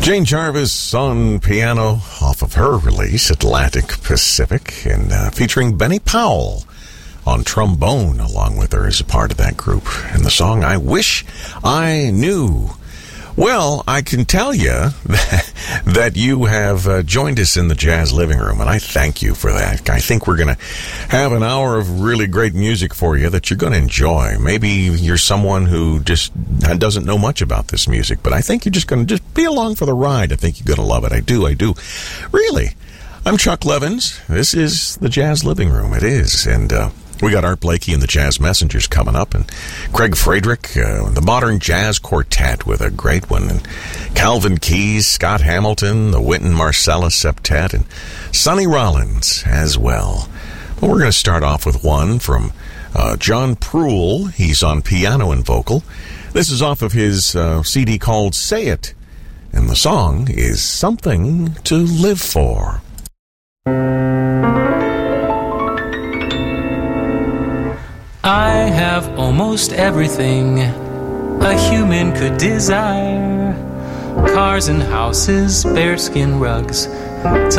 Jane Jarvis on piano off of her release, Atlantic Pacific, and featuring Benny Powell on trombone along with her as a part of that group. And the song, I Wish I Knew. Well, I can tell you that you have joined us in the Jazz Living Room, and I thank you for that. I think we're going to have an hour of really great music for you that you're going to enjoy. Maybe you're someone who just doesn't know much about this music, but I think you're just going to just be along for the ride. I think you're going to love it. I do. Really. I'm Chuck Levins. This is the Jazz Living Room. It is, and we got Art Blakey and the Jazz Messengers coming up, and Craig Friedrich, the Modern Jazz Quartet with a great one, and Calvin Keys, Scott Hamilton, the Wynton Marsalis Septet, and Sonny Rollins as well. But we're going to start off with one from John Proul. He's on piano and vocal. This is off of his CD called Say It, and the song is Something to Live For. I have almost everything a human could desire. Cars and houses, bearskin rugs, to